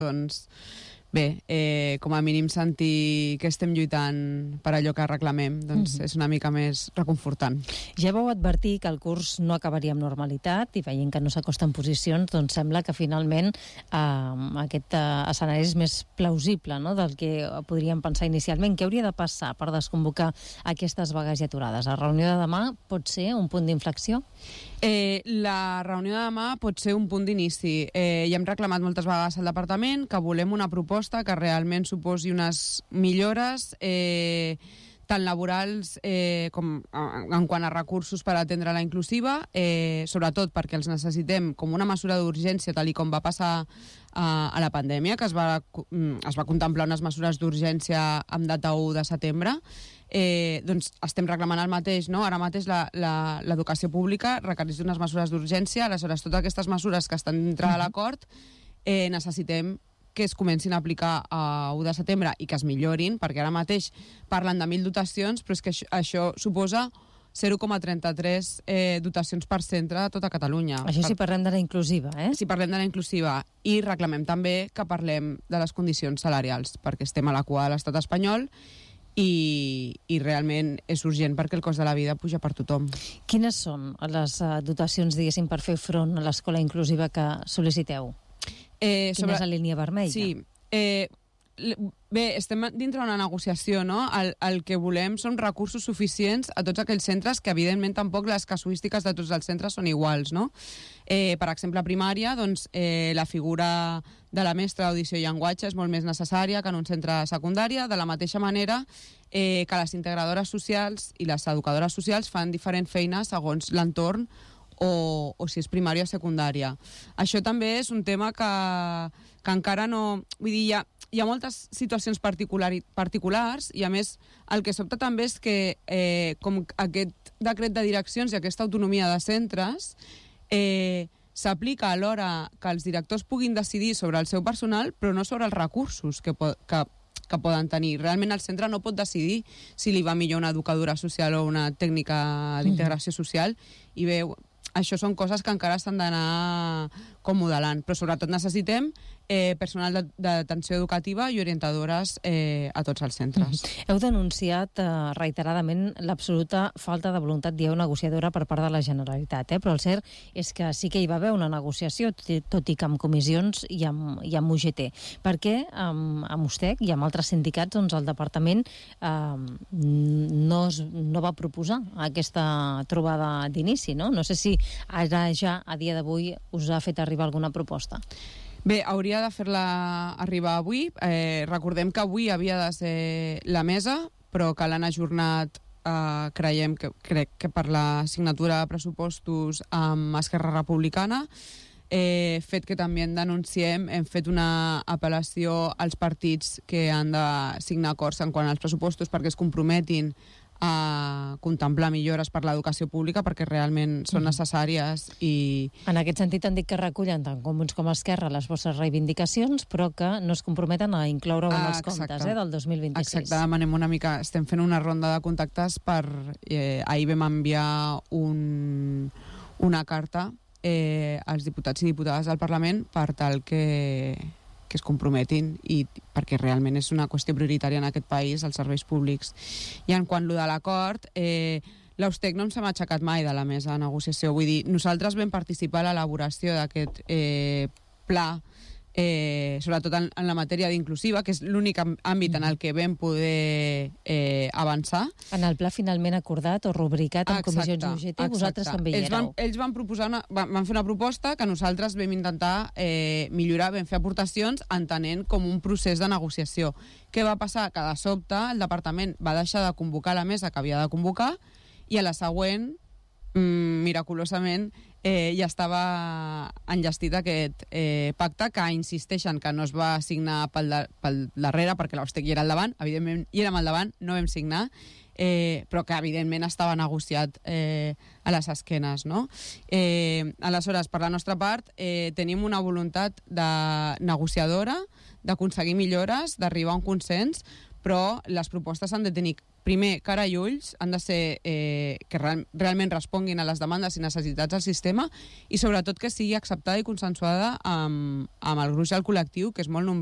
doncs bé, com a mínim sentir que estem lluitant per allò que reclamem, doncs és una mica més reconfortant. Ja vau advertir que el curs no acabaria amb normalitat i veient que no s'acosten posicions, doncs sembla que finalment aquest escenari és més plausible, no?, del que podríem pensar inicialment. Què hauria de passar per desconvocar aquestes vagues i aturades? La reunió de demà pot ser un punt d'inflexió? La reunió de demà pot ser un punt d'inici. Ja hem reclamat moltes vegades al departament que volem una proposta que realment suposi unes millores tant laborals com en quant a recursos per atendre la inclusiva, sobretot perquè els necessitem com una mesura d'urgència, tal com va passar a la pandèmia, que es va contemplar unes mesures d'urgència amb data 1 de setembre. Doncs estem reclamant el mateix, no? Ara mateix l'educació pública requereix unes mesures d'urgència, aleshores totes aquestes mesures que estan dintre de l'acord necessitem que es comencin a aplicar a 1 de setembre i que es millorin, perquè ara mateix parlen de 1.000 dotacions, però és que això suposa 0,33 dotacions per centre a tota Catalunya. Això si parlem de la inclusiva, Si parlem de la inclusiva. I reclamem també que parlem de les condicions salarials, perquè estem a la cua de l'estat espanyol i realment és urgent perquè el cost de la vida puja per tothom. Quines són les dotacions, diguéssim, per fer front a l'escola inclusiva que sol·liciteu? Quina és la línia vermella? Sí. Bé, estem dintre d'una negociació, no? El que volem són recursos suficients a tots aquells centres que, evidentment, tampoc les casuístiques de tots els centres són iguals, no? Per exemple, a primària, doncs, la figura de la mestra d'audició i llenguatge és molt més necessària que en un centre de secundària, de la mateixa manera que les integradores socials i les educadores socials fan diferent feina segons l'entorn o si és primària o secundària. Això també és un tema que encara no... Vull dir, hi ha moltes situacions particulars i, a més, el que sobta també és que com aquest decret de direccions i aquesta autonomia de centres s'aplica a l'hora que els directors puguin decidir sobre el seu personal, però no sobre els recursos que poden tenir. Realment el centre no pot decidir si li va millor una educadora social o una tècnica d'integració social, i bé, això són coses que encara s'han d'anar com modelant, però sobretot necessitem personal d'atenció educativa i orientadores a tots els centres. Heu denunciat reiteradament l'absoluta falta de voluntat, dieu, negociadora per part de la Generalitat, però el cert és que sí que hi va haver una negociació, tot i que amb comissions i amb UGT. Per què amb USTEC i amb altres sindicats doncs el departament no va proposar aquesta trobada d'inici, no? No sé si ara ja, a dia d'avui, us ha fet arribar alguna proposta. Bé, hauria de fer-la arribar avui. Recordem que avui havia de ser la mesa, però que l'han ajornat, crec que per la signatura de pressupostos amb Esquerra Republicana, fet que també en denunciem. Hem fet una apel·lació als partits que han de signar acords en quant als pressupostos perquè es comprometin a contemplar millores per l'educació pública perquè realment són necessàries i... En aquest sentit han dit que recullen tant Comuns com Esquerra les vostres reivindicacions, però que no es comprometen a incloure-ho en els comptes del 2026. Exacte, demanem una mica... Estem fent una ronda de contactes per... ahir vam enviar una carta als diputats i diputades del Parlament per tal que es comprometin i perquè realment és una qüestió prioritària en aquest país, els serveis públics. I en quant a l'acord, l'USTEC no ens hem aixecat mai de la mesa de negociació. Vull dir, nosaltres vam participar a l'elaboració d'aquest pla, sobretot en la matèria d'inclusiva, que és l'únic àmbit en el que vam poder avançar. En el pla finalment acordat o rubricat en comissions UGT, vosaltres també hi éreu. Ells van fer una proposta que nosaltres vam intentar millorar, vam fer aportacions entenent com un procés de negociació. Què va passar? Que de sobte el departament va deixar de convocar la mesa que havia de convocar i a la següent, miraculosament, ja estava enllestit aquest pacte que insisteixen que no es va signar pel darrere perquè l'USTEC hi era al davant, evidentment hi érem al davant, no vam signar, però que evidentment estava negociat a les esquenes, no? Aleshores, per la nostra part, tenim una voluntat negociadora, d'aconseguir millores, d'arribar a un consens, però les propostes han de tenir, primer, cara i ulls, han de ser que realment responguin a les demandes i necessitats del sistema, i sobretot que sigui acceptada i consensuada amb el gruix del col·lectiu, que és molt nombrós